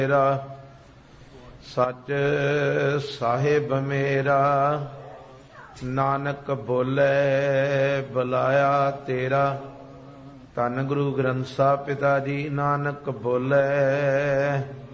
ਮੇਰਾ ਸੱਚ ਸਾਹਿਬ ਮੇਰਾ, ਨਾਨਕ ਬੋਲੇ ਬੁਲਾਇਆ ਤੇਰਾ। ਧੰਨ ਗੁਰੂ ਗ੍ਰੰਥ ਸਾਹਿਬ ਪਿਤਾ ਜੀ। ਨਾਨਕ ਬੋਲੇ